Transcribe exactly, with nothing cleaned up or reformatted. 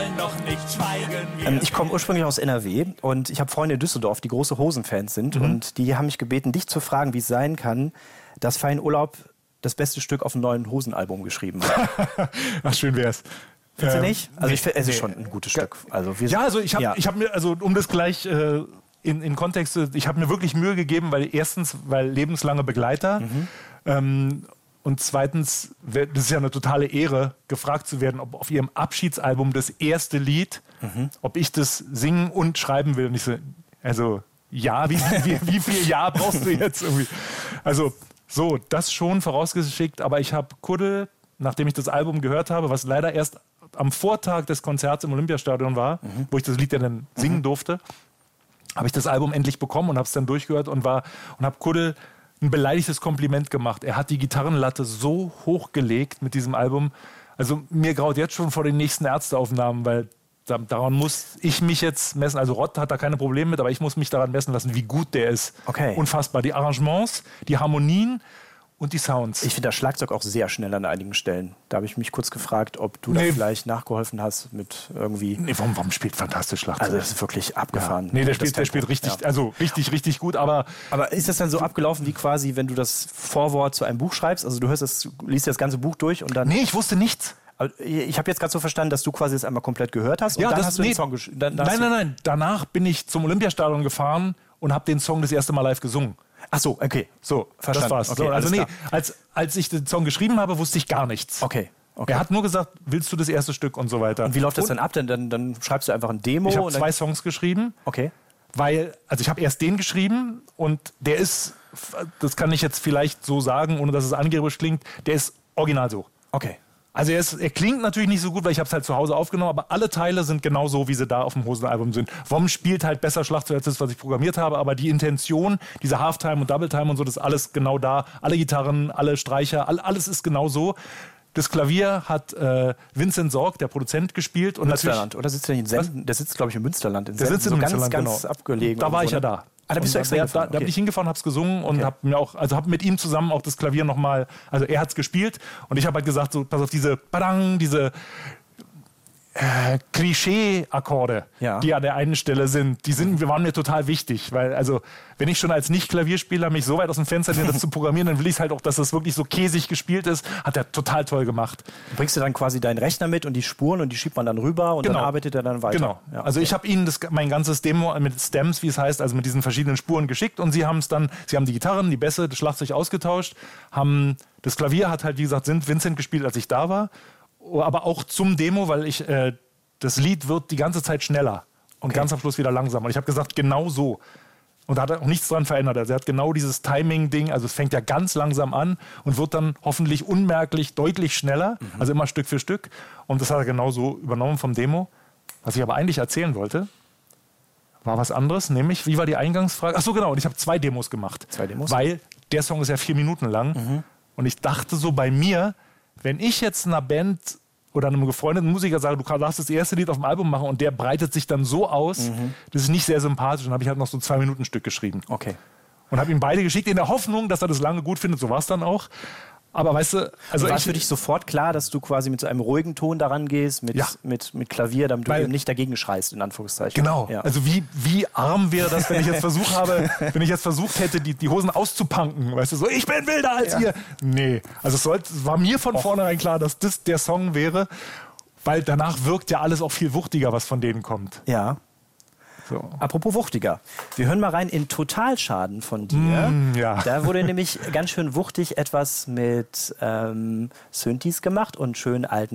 wollen noch nicht schweigen. Ähm, ich komme ursprünglich aus N R W und ich habe Freunde in Düsseldorf, die große Hosen-Fans sind. Mhm. Und die haben mich gebeten, dich zu fragen, wie es sein kann, dass Fein Urlaub das beste Stück auf dem neuen Hosenalbum geschrieben hat. Ach, schön wär's. Findest du Ähm, nicht? Also ich finde, es ist nee. schon ein gutes Stück. Also wir Ja, also ich habe ja. ich hab mir, also um das gleich äh, in, in Kontext, ich habe mir wirklich Mühe gegeben, weil erstens, weil lebenslange Begleiter mhm. ähm, und zweitens, das ist ja eine totale Ehre, gefragt zu werden, ob auf ihrem Abschiedsalbum das erste Lied, mhm. ob ich das singen und schreiben will. Und ich so, also ja, wie, wie, wie viel Ja brauchst du jetzt irgendwie? Also so, das schon vorausgeschickt, aber ich habe Kudde, nachdem ich das Album gehört habe, was leider erst am Vortag des Konzerts im Olympiastadion war, mhm. wo ich das Lied ja dann singen mhm. durfte, habe ich das Album endlich bekommen und habe es dann durchgehört und war und habe Kudde ein beleidigtes Kompliment gemacht. Er hat die Gitarrenlatte so hochgelegt mit diesem Album. Also mir graut jetzt schon vor den nächsten Ärzteaufnahmen, weil da, daran muss ich mich jetzt messen. Also Rott hat da keine Probleme mit, aber ich muss mich daran messen lassen, wie gut der ist. Okay. Unfassbar. Die Arrangements, die Harmonien und die Sounds. Ich finde das Schlagzeug auch sehr schnell an einigen Stellen. Da habe ich mich kurz gefragt, ob du nee. da vielleicht nachgeholfen hast mit irgendwie... Nee, warum, warum spielt fantastisch Schlagzeug? Also das ist wirklich abgefahren. Ja. Nee, der spielt, der spielt richtig, ja. also richtig, richtig gut, aber... Aber ist das dann so abgelaufen wie quasi, wenn du das Vorwort zu einem Buch schreibst? Also du hörst das, liest das ganze Buch durch und dann... Nee, ich wusste nichts. Ich habe jetzt gerade so verstanden, dass du quasi das einmal komplett gehört hast und ja, dann das, hast du nee, den Song geschrieben. Nein, nein, nein. Danach bin ich zum Olympiastadion gefahren und habe den Song das erste Mal live gesungen. Ach so, okay. So, verstanden. Das war's. Okay, so, also nee, klar. als, als ich den Song geschrieben habe, wusste ich gar nichts. Okay. Okay. Er hat nur gesagt, willst du das erste Stück und so weiter. Und wie läuft das dann ab? Dann, dann, dann schreibst du einfach ein Demo? Ich habe und zwei Songs geschrieben. Okay. Weil, also ich habe erst den geschrieben und der ist, das kann ich jetzt vielleicht so sagen, ohne dass es angeberisch klingt, der ist original so. Okay. Also er, ist, er klingt natürlich nicht so gut, weil ich habe es halt zu Hause aufgenommen, aber alle Teile sind genau so, wie sie da auf dem Hosenalbum sind. Wom spielt halt besser Schlagzeug als das, was ich programmiert habe, aber die Intention, diese Halftime und Doubletime und so, das ist alles genau da. Alle Gitarren, alle Streicher, all, alles ist genau so. Das Klavier hat äh, Vincent Sorg, der Produzent, gespielt. Und Münsterland, oder sitzt der in Senden? Der sitzt, glaube ich, im Münsterland. In der sitzt so im ganz, Münsterland, ganz genau. abgelegen. Da war so, ich ja da. Ah, da bist du extra da, hingefahren. Da, da okay. bin ich hingefahren, hab's gesungen und okay. hab mir auch, also hab mit ihm zusammen auch das Klavier nochmal, also er hat's gespielt und ich habe halt gesagt, so, pass auf, diese Badang, diese äh, Klischee-Akkorde, ja. die an der einen Stelle sind, die sind, waren mir total wichtig, weil also wenn ich schon als Nicht-Klavierspieler mich so weit aus dem Fenster nehme, das zu programmieren, dann will ich halt auch, dass das wirklich so käsig gespielt ist, hat er total toll gemacht. Bringst du dann quasi deinen Rechner mit und die Spuren und die schiebt man dann rüber und genau. dann arbeitet er dann weiter? Genau. Ja, okay. Also ich habe ihnen das, mein ganzes Demo mit Stems, wie es heißt, also mit diesen verschiedenen Spuren geschickt und sie haben es dann, sie haben die Gitarren, die Bässe, das Schlagzeug ausgetauscht, haben, das Klavier hat halt, wie gesagt, sind Vincent gespielt, als ich da war, aber auch zum Demo, weil ich, äh, das Lied wird die ganze Zeit schneller und okay. ganz am Schluss wieder langsamer. Und ich habe gesagt, genau so. Und da hat er auch nichts dran verändert. Also er hat genau dieses Timing-Ding, also es fängt ja ganz langsam an und wird dann hoffentlich unmerklich deutlich schneller, mhm. also immer Stück für Stück. Und das hat er genau so übernommen vom Demo. Was ich aber eigentlich erzählen wollte, war was anderes, nämlich, wie war die Eingangsfrage? Ach so, genau, und ich habe zwei Demos gemacht. Zwei Demos? Weil der Song ist ja vier Minuten lang. Mhm. Und ich dachte so bei mir, wenn ich jetzt einer Band oder einem befreundeten Musiker sage, du darfst das erste Lied auf dem Album machen und der breitet sich dann so aus, mhm. das ist nicht sehr sympathisch. Und dann habe ich halt noch so ein Zwei-Minuten-Stück geschrieben. Okay. Und habe ihm beide geschickt, in der Hoffnung, dass er das lange gut findet. So war es dann auch. Aber weißt du, also war ich, es für dich sofort klar, dass du quasi mit so einem ruhigen Ton daran gehst, mit, ja. mit, mit Klavier, damit Weil, du eben nicht dagegen schreist, in Anführungszeichen. Genau. Ja. Also wie, wie arm wäre das, wenn ich jetzt versucht habe, wenn ich jetzt versucht hätte, die, die Hosen auszupunken, weißt du, so, ich bin wilder als ja. ihr. Nee, also es, sollte, es war mir von Och. vornherein klar, dass das der Song wäre, weil danach wirkt ja alles auch viel wuchtiger, was von denen kommt. Ja. So. Apropos wuchtiger. Wir hören mal rein in Totalschaden von dir. Mm, ja. Da wurde nämlich ganz schön wuchtig etwas mit ähm, Synthes gemacht und schön alten